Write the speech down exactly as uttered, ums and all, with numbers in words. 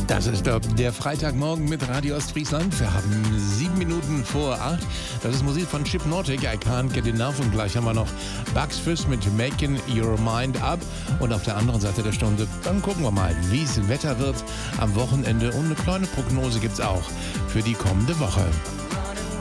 Das ist der, der Freitagmorgen mit Radio Ostfriesland. Wir haben sieben Minuten vor acht. Das ist Musik von Chip Nortic, I Can't Get Enough. Und gleich haben wir noch Bugs Fizz mit Making Your Mind Up. Und auf der anderen Seite der Stunde, dann gucken wir mal, wie es Wetter wird am Wochenende. Und eine kleine Prognose gibt es auch für die kommende Woche.